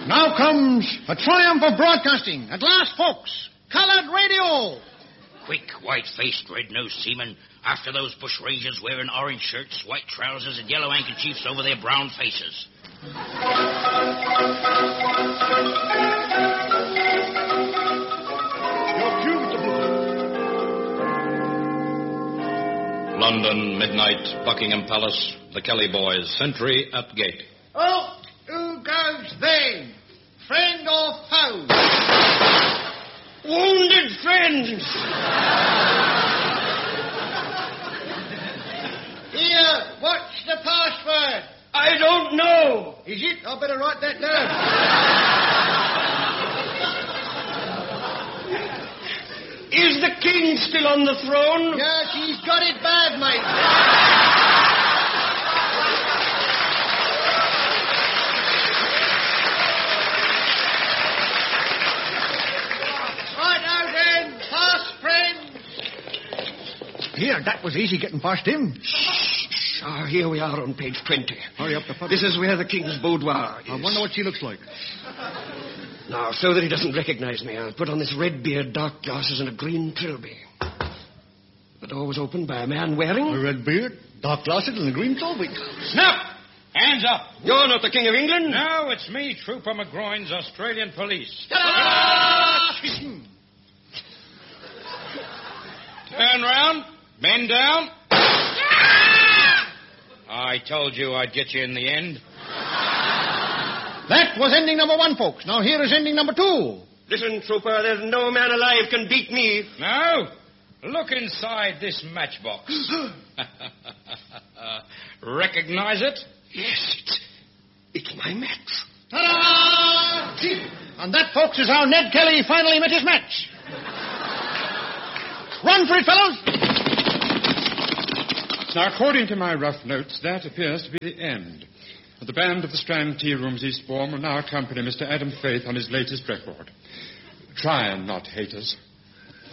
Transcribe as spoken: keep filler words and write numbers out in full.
Now comes a triumph of broadcasting. At last, folks, colored radio. Quick, white-faced, red-nosed seamen, after those bush rangers wearing orange shirts, white trousers, and yellow handkerchiefs over their brown faces. London, midnight, Buckingham Palace, the Kelly boys, sentry at gate. Oh, who goes then? Friend or foe? Wounded friends! Here, what's the password? I don't know. Is it? I better write that down. Is the king still on the throne? Yes, he's got it bad, mate. Righto then, pass friends. Here, that was easy getting past him. Shh. Ah, here we are on page twenty. Hurry up, the pub. This is where the king's boudoir is. I wonder what she looks like. Now, so that he doesn't recognize me, I'll put on this red beard, dark glasses, and a green trilby. The door was opened by a man wearing... A red beard, dark glasses, and a green trilby. Snap! Hands up! You're not the King of England? No, it's me, Trooper McGroin's Australian police. Turn round, bend down. I told you I'd get you in the end. That was ending number one, folks. Now here is ending number two. Listen, Trooper, there's no man alive can beat me. No? Look inside this matchbox. Recognize it? Yes, it's, it's my match. Ta-da! And that, folks, is how Ned Kelly finally met his match. Run for it, fellows! Now, according to my rough notes, that appears to be the end. The band of the Strand Tea Rooms Eastbourne will now accompany Mister Adam Faith on his latest record. Try and not hate us.